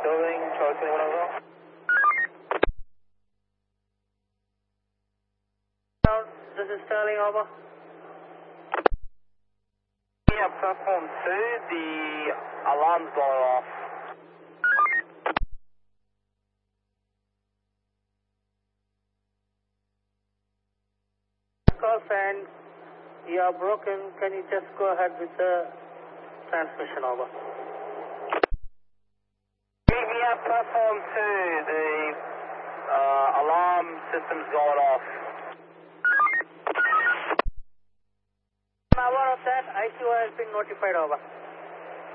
building, Charlie 21 over. This is Sterling, over. Yeah, platform 2, the alarm's going off. And you are broken. Can you just go ahead with the transmission, over? Yeah, platform 2, the alarm system's going off. I'm aware of that. ICO has been notified, over.